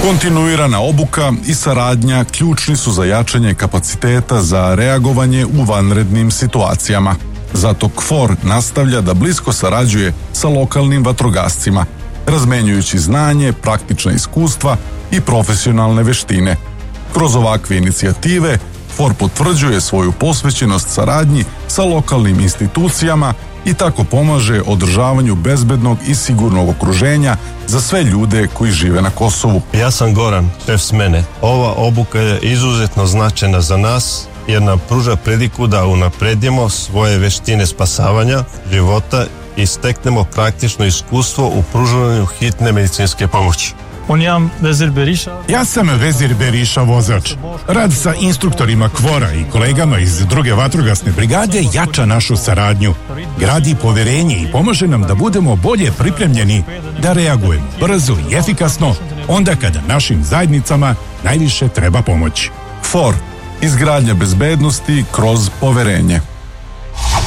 Kontinuirana obuka i saradnja ključni su za jačanje kapaciteta za reagovanje u vanrednim situacijama. Zato KFOR nastavlja da blisko sarađuje sa lokalnim vatrogascima, razmenjujući znanje, praktična iskustva i profesionalne veštine. Kroz ovakve inicijative KFOR potvrđuje svoju posvećenost saradnji sa lokalnim institucijama i tako pomaže održavanju bezbednog i sigurnog okruženja za sve ljude koji žive na Kosovu. Ja sam Goran, šef smene. Ova obuka je izuzetno značajna za nas jer nam pruža priliku da unapredimo svoje veštine spasavanja života i steknemo praktično iskustvo u pružanju hitne medicinske pomoći. Ja sam Vezir Beriša, vozač. Rad sa instruktorima KFOR-a i kolegama iz druge vatrogasne brigade jača našu saradnju, gradi poverenje i pomaže nam da budemo bolje pripremljeni da reagujemo brzo i efikasno onda kada našim zajednicama najviše treba pomoć. KFOR, izgradnja bezbednosti kroz poverenje.